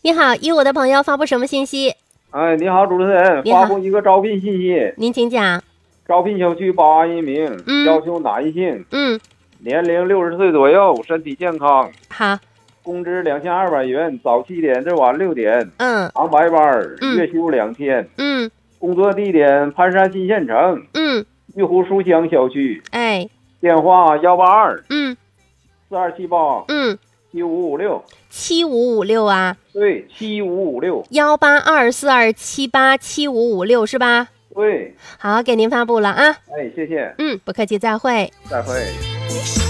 你好，与我的朋友发布什么信息？ 哎，你好，主持人， 你好发布一个招聘信息。 您请讲。 招聘小区保安1名，要求男性，年龄60岁左右，身体健康。 好， 工资2200元，早7点至晚6点。长白班，月休2天。工作地点盘山新县城。玉湖书香小区。 哎， 电话182。4278。7556。 7556啊？ 对，7556。 18242787556是吧？ 对。 好，给您发布了啊。 哎，谢谢。 不客气，再会。 再会。